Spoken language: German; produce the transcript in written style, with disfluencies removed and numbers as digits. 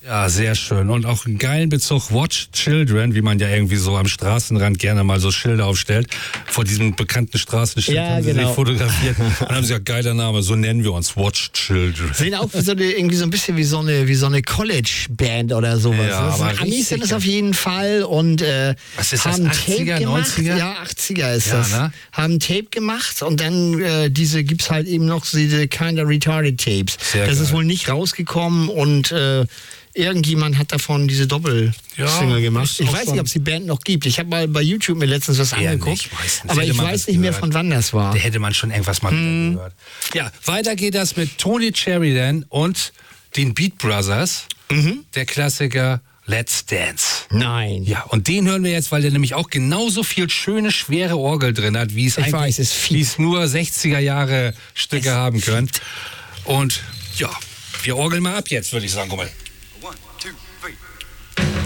Ja, sehr schön. Und auch einen geilen Bezug, Watch Children, wie man ja irgendwie so am Straßenrand gerne mal so Schilder aufstellt. Vor diesem bekannten Straßenschild haben sie sich fotografiert. Dann haben sie ja, geiler Name, so nennen wir uns, Watch Children. Sehen auch irgendwie so ein bisschen wie so eine College-Band oder sowas. Ja, das aber Amis sind es auf jeden Fall und was ist haben das, 80er, Tape gemacht. 90er? Ja, 80er ist Ja, das. ne? Haben Tape gemacht und dann gibt's halt eben noch diese Kinda Retarded Tapes. Sehr das geil. ist wohl nicht rausgekommen und irgendjemand hat davon diese Doppel-Single gemacht. Ich weiß nicht, ob es die Band noch gibt. Ich habe mal bei YouTube mir letztens was angeguckt, aber ich weiß nicht mehr, von wann das war. Da hätte man schon irgendwas mal wieder gehört. Ja, weiter geht das mit Tony Sheridan und den Beat Brothers, der Klassiker Let's Dance. Nein. Ja, und den hören wir jetzt, weil der nämlich auch genauso viel schöne, schwere Orgel drin hat, wie es wie es nur 60er Jahre Stücke haben können. Und ja, wir orgeln mal ab jetzt, würde ich sagen. Guck mal. 1, 2, 3.